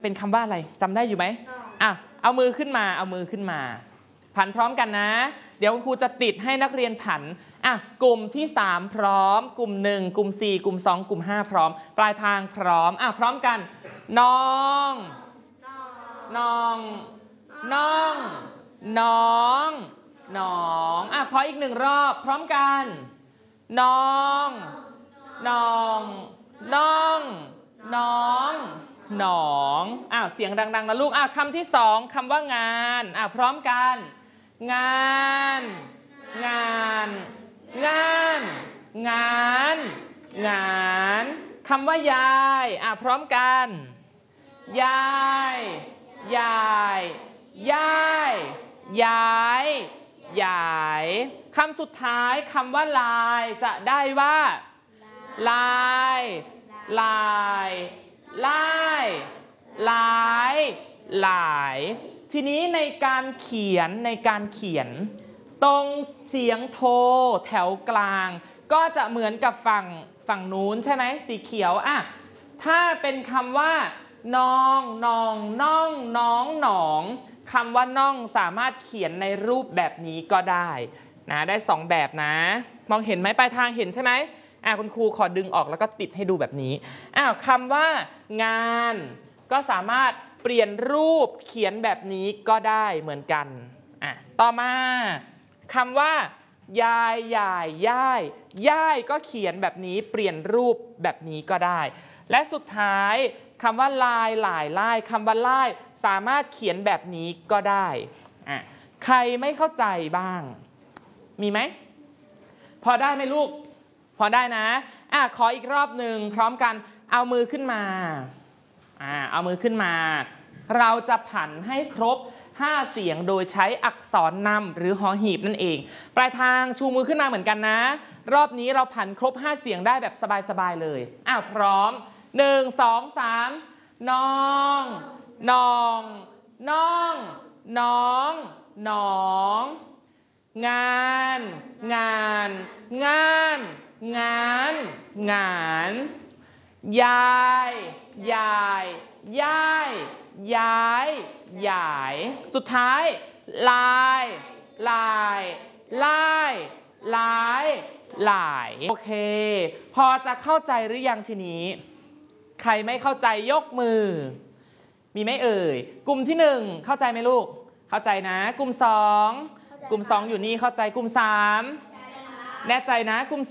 เป็นคำว่าอะไรจำได้อยู่ไหมเอามือขึ้นมาผันพร้อมกันนะเดี๋ยวคุณครูจะติดให้นักเรียนผันกลุ่มที่3พร้อมกลุ่ม1กลุ่ม4กลุ่ม2กลุ่ม5พร้อมปลายทางพร้อมพร้อมกันน้องขออีก1รอบพร้อมกันน้องเสียงดังๆนะลูกคำที่2คำว่างานพร้อมกันงานคำว่ายายพร้อมกันยายคำสุดท้ายคำว่าลายจะได้ว่าลายทีนี้ในการเขียนตรงเสียงโทแถวกลางก็จะเหมือนกับฝั่งนู้นใช่ไหมสีเขียวถ้าเป็นคำว่าน้องคำว่าน้องสามารถเขียนในรูปแบบนี้ก็ได้นะได้2แบบนะมองเห็นไหมปลายทางเห็นใช่ไหมคุณครูขอดึงออกแล้วก็ติดให้ดูแบบนี้คำว่างานก็สามารถเปลี่ยนรูปเขียนแบบนี้ก็ได้เหมือนกันต่อมาคำว่ายายก็เขียนแบบนี้เปลี่ยนรูปแบบนี้ก็ได้และสุดท้ายคำว่าลายคำว่าลายสามารถเขียนแบบนี้ก็ได้ใครไม่เข้าใจบ้างมีไหมพอได้ไหมลูกพอได้นะขออีกรอบหนึ่งพร้อมกันเอามือขึ้นมาเราจะผันให้ครบ5เสียงโดยใช้อักษรนำหรือหอหีบนั่นเองปลายทางชูมือขึ้นมาเหมือนกันนะรอบนี้เราผันครบ5เสียงได้แบบสบายๆเลยพร้อม1 2 3น้องงานยายสุดท้ายลายโอเคพอจะเข้าใจหรือยังทีนี้ใครไม่เข้าใจยกมือมีไหมเอ่ยกลุ่มที่1เข้าใจไหมลูกเข้าใจนะกลุ่ม2อยู่นี่เข้าใจกลุ่ม3แน่ใจนะกลุ่ม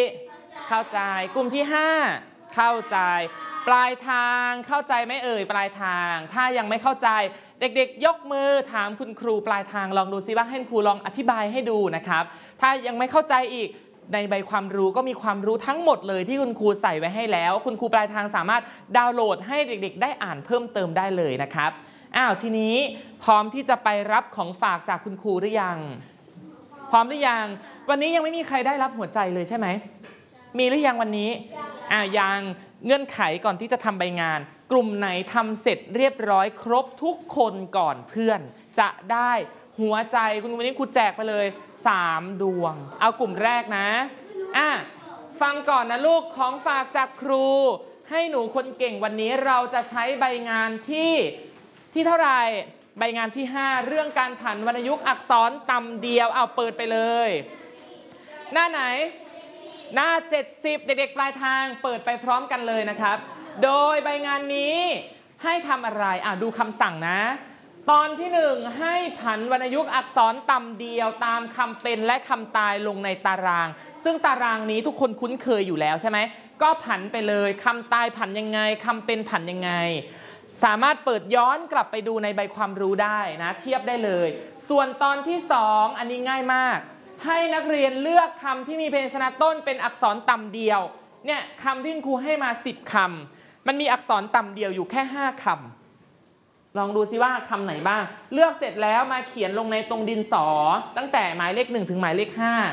4เข้าใจกลุ่มที่5เข้าใจปลายทางเข้าใจไหมเอ่ยปลายทางถ้ายังไม่เข้าใจเด็กๆยกมือถามคุณครูปลายทางลองดูซิว่าให้ครูลองอธิบายให้ดูนะครับถ้ายังไม่เข้าใจอีกในใบความรู้ก็มีความรู้ทั้งหมดเลยที่คุณครูใส่ไว้ให้แล้วคุณครูปลายทางสามารถดาวน์โหลดให้เด็กๆได้อ่านเพิ่มเติมได้เลยนะครับทีนี้พร้อมที่จะไปรับของฝากจากคุณครูหรือยังพร้อมหรือยังวันนี้ยังไม่มีใครได้รับหัวใจเลยใช่ไหมมีหรือยังวันนี้ยังเงื่อนไขก่อนที่จะทำใบงานกลุ่มไหนทำเสร็จเรียบร้อยครบทุกคนก่อนเพื่อนจะได้หัวใจวันนี้ครูแจกไปเลย3ดวงเอากลุ่มแรกนะฟังก่อนนะลูกของฝากจากครูให้หนูคนเก่งวันนี้เราจะใช้ใบงานที่เท่าไหร่ใบงานที่5เรื่องการผันวรรณยุกต์อักษรต่ำเดียวเอาเปิดไปเลยหน้าไหนหน้า70เด็กๆปลายทางเปิดไปพร้อมกันเลยนะครับโดยใบงานนี้ให้ทำอะไรดูคำสั่งนะตอนที่1ให้ผันวรรณยุกต์อักษรต่ำเดียวตามคำเป็นและคำตายลงในตารางซึ่งตารางนี้ทุกคนคุ้นเคยอยู่แล้วใช่ไหมก็ผันไปเลยคำตายผันยังไงคำเป็นผันยังไงสามารถเปิดย้อนกลับไปดูในใบความรู้ได้นะเทียบได้เลยส่วนตอนที่2อันนี้ง่ายมากให้นักเรียนเลือกคำที่มีพยัญชนะต้นเป็นอักษรต่ำเดียวเนี่ยคำที่ครูให้มา10คำมันมีอักษรต่ำเดียวอยู่แค่5คำลองดูซิว่าคำไหนบ้างเลือกเสร็จแล้วมาเขียนลงในตรงดินสอตั้งแต่หมายเลข1ถึงหมายเลข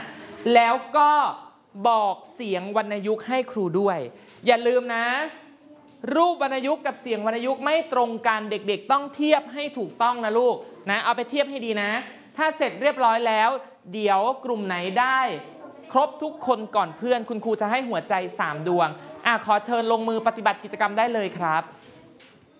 5แล้วก็บอกเสียงวรรณยุกต์ให้ครูด้วยอย่าลืมนะรูปวรรณยุกต์กับเสียงวรรณยุกต์ไม่ตรงกันเด็กๆต้องเทียบให้ถูกต้องนะลูกนะเอาไปเทียบให้ดีนะถ้าเสร็จเรียบร้อยแล้วเดี๋ยวกลุ่มไหนได้ครบทุกคนก่อนเพื่อนคุณครูจะให้หัวใจ3ดวงขอเชิญลงมือปฏิบัติกิจกรรมได้เลยครับ